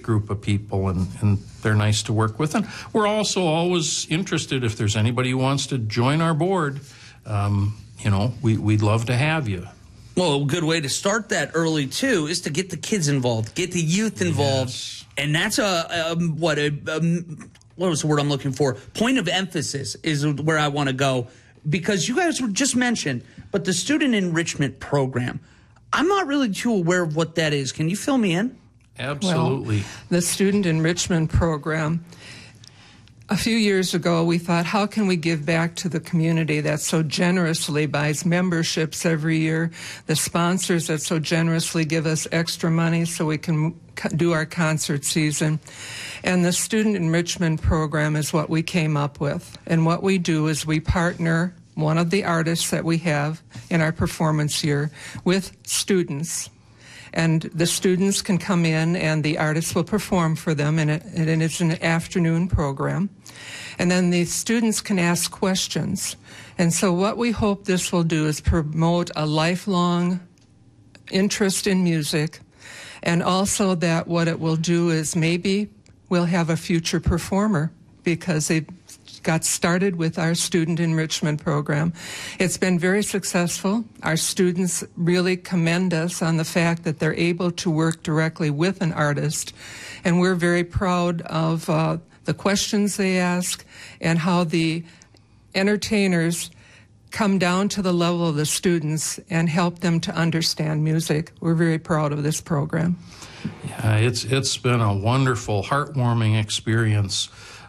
group of people, and they're nice to work with. And we're also always interested if there's anybody who wants to join our board. We'd love to have you. Well, a good way to start that early, too, is to get the kids involved, get the youth involved. Yes. And that's what was the word I'm looking for? Point of emphasis is where I want to go. Because you guys were just mentioned, but the student enrichment program, I'm not really too aware of what that is. Can you fill me in? Absolutely. Well, the student enrichment program, a few years ago, we thought, how can we give back to the community that so generously buys memberships every year, the sponsors that so generously give us extra money so we can do our concert season. And the student enrichment program is what we came up with. And what we do is we partner one of the artists that we have in our performance year with students. And the students can come in and the artists will perform for them, and it's an afternoon program. And then the students can ask questions. And so what we hope this will do is promote a lifelong interest in music, and also that what it will do is maybe we'll have a future performer because they got started with our student enrichment program. It's been very successful. Our students really commend us on the fact that they're able to work directly with an artist, and we're very proud of the questions they ask and how the entertainers come down to the level of the students and help them to understand music. We're very proud of this program. Yeah, it's been a wonderful, heartwarming experience.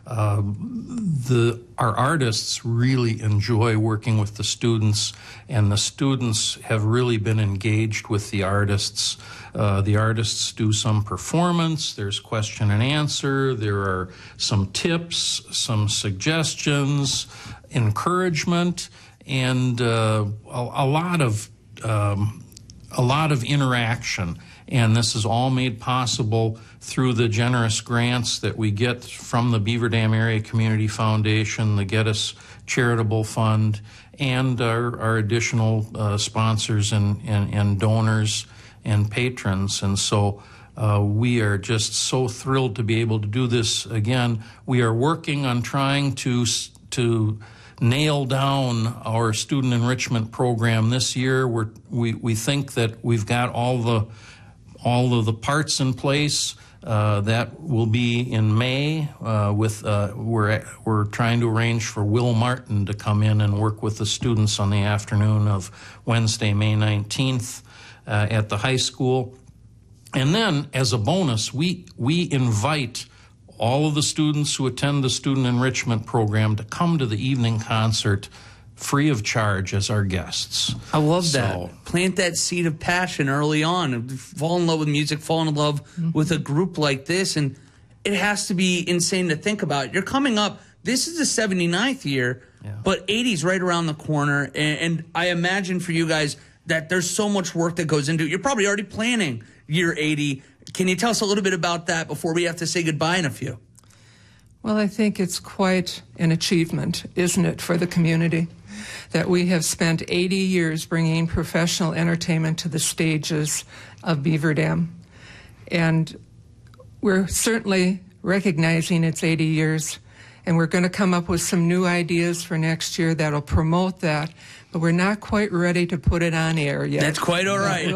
Our artists really enjoy working with the students, and the students have really been engaged with the artists. The artists do some performance, there's question and answer, there are some tips, some suggestions, encouragement, and a lot of interaction. And this is all made possible through the generous grants that we get from the Beaver Dam Area Community Foundation, the Geddes Charitable Fund, and our additional sponsors and donors and patrons. And so we are just so thrilled to be able to do this again. We are working on trying to nail down our student enrichment program this year. We think that we've got all of the parts in place. That will be in May. We're trying to arrange for Will Martin to come in and work with the students on the afternoon of Wednesday, May 19th at the high school. And then, as a bonus, we invite all of the students who attend the student enrichment program to come to the evening concert free of charge as our guests. I love that. Plant that seed of passion early on. Fall in love with music, fall in love with a group like this. And it has to be insane to think about. You're coming up. This is the 79th year, but 80's right around the corner. And I imagine for you guys that there's so much work that goes into it. You're probably already planning year 80. Can you tell us a little bit about that before we have to say goodbye in a few? Well, I think it's quite an achievement, isn't it, for the community, that we have spent 80 years bringing professional entertainment to the stages of Beaver Dam. And we're certainly recognizing it's 80 years, and we're going to come up with some new ideas for next year that'll promote that, but we're not quite ready to put it on air yet. That's quite all right.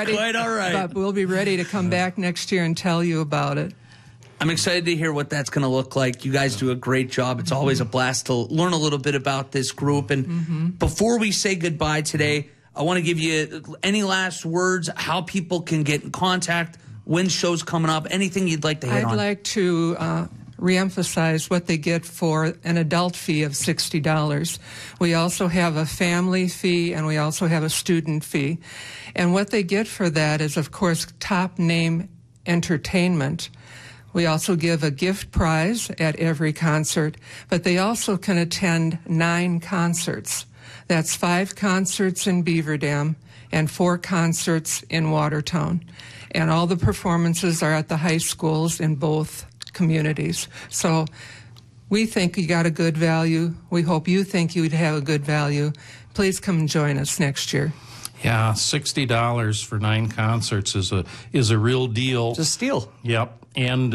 But we'll be ready to come back next year and tell you about it. I'm excited to hear what that's going to look like. You guys do a great job. It's always a blast to learn a little bit about this group. And before we say goodbye today, I want to give you any last words, how people can get in contact, when show's coming up, anything you'd like to hit on. I'd like to reemphasize what they get for an adult fee of $60. We also have a family fee, and we also have a student fee. And what they get for that is, of course, top name entertainment. We also give a gift prize at every concert, but they also can attend 9 concerts. That's 5 concerts in Beaver Dam and 4 concerts in Watertown. And all the performances are at the high schools in both communities. So we think you got a good value. We hope you think you'd have a good value. Please come and join us next year. Yeah, $60 for 9 concerts is a real deal. It's a steal. Yep. And